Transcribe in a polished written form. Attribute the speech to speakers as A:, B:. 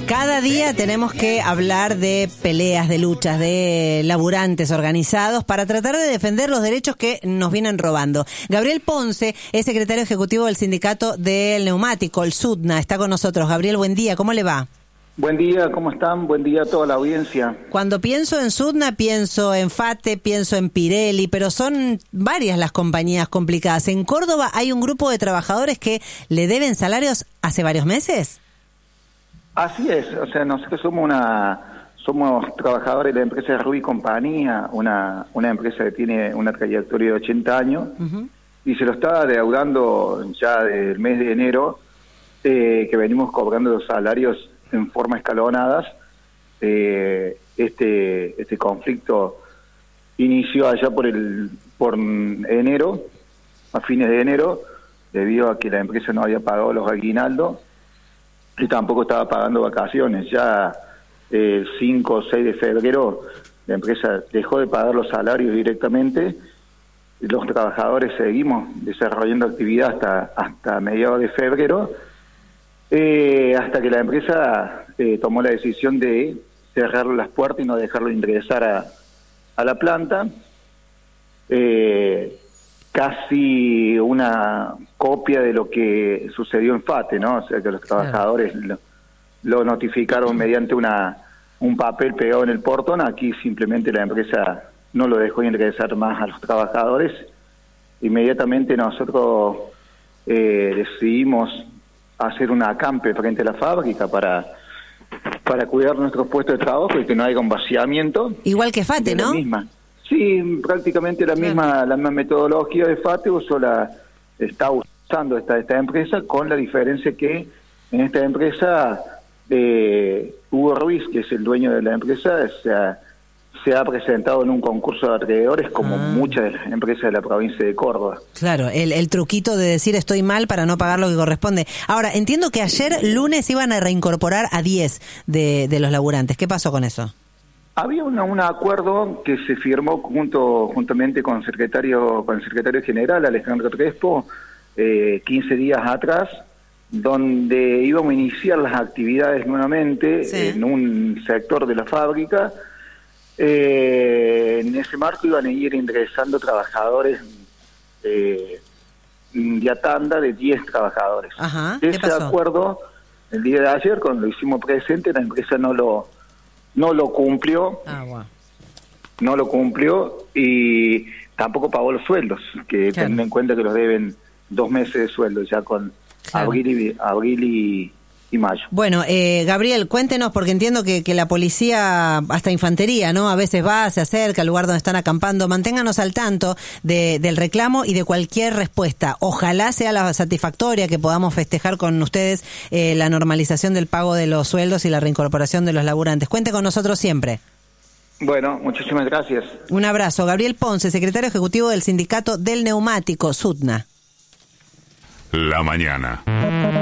A: Cada día tenemos que hablar de peleas, de luchas, de laburantes organizados para tratar de defender los derechos que nos vienen robando. Gabriel Ponce es secretario ejecutivo del sindicato del neumático, el SUTNA. Está con nosotros. Gabriel, buen día. ¿Cómo le va?
B: Buen día, ¿cómo están? Buen día a toda la audiencia.
A: Cuando pienso en SUTNA, pienso en FATE, pienso en Pirelli, pero son varias las compañías complicadas. ¿En Córdoba hay un grupo de trabajadores que le deben salarios hace varios meses?
B: Así es, o sea, nosotros somos trabajadores de la empresa Rubí Compañía, una empresa que tiene una trayectoria de 80 años, y se lo está deudando ya del mes de enero, que venimos cobrando los salarios en forma escalonadas. Este conflicto inició allá por enero, a fines de enero, debido a que la empresa no había pagado los aguinaldos y tampoco estaba pagando vacaciones. Ya el 5 o 6 de febrero la empresa dejó de pagar los salarios directamente. Los trabajadores seguimos desarrollando actividad hasta mediados de febrero, hasta que la empresa tomó la decisión de cerrar las puertas y no dejarlo ingresar a la planta. Casi una copia de lo que sucedió en FATE, ¿no? O sea, que los trabajadores lo notificaron mediante un papel pegado en el portón. Aquí simplemente la empresa no lo dejó ingresar más a los trabajadores. Inmediatamente nosotros decidimos hacer un acampe frente a la fábrica para cuidar nuestros puestos de trabajo y que no haya un vaciamiento.
A: Igual que FATE, ¿no?
B: Sí, prácticamente la misma metodología de FATE está usando esta empresa, con la diferencia que en esta empresa Hugo Ruiz, que es el dueño de la empresa, se ha presentado en un concurso de acreedores como muchas de las empresas de la provincia de Córdoba. Claro,
A: el truquito de decir estoy mal para no pagar lo que corresponde. Ahora, entiendo que ayer lunes iban a reincorporar a 10 de los laburantes. ¿Qué pasó con eso?
B: Había un acuerdo que se firmó juntamente con el secretario general, Alejandro Crespo, 15 días atrás, donde íbamos a iniciar las actividades nuevamente en un sector de la fábrica. En ese marco iban a ir ingresando trabajadores de tanda de 10 trabajadores.
A: Ajá,
B: ese acuerdo, el día de ayer, cuando lo hicimos presente, la empresa no lo cumplió. No lo cumplió y tampoco pagó los sueldos, que teniendo en cuenta que los deben 2 meses de sueldo ya con abril y mayo. Bueno,
A: Gabriel, cuéntenos, porque entiendo que la policía, hasta infantería, ¿no? A veces se acerca al lugar donde están acampando. Manténganos al tanto del reclamo y de cualquier respuesta. Ojalá sea la satisfactoria, que podamos festejar con ustedes la normalización del pago de los sueldos y la reincorporación de los laburantes. Cuente con nosotros siempre.
B: Bueno, muchísimas gracias.
A: Un abrazo. Gabriel Ponce, secretario ejecutivo del sindicato del neumático, SUTNA.
C: La mañana.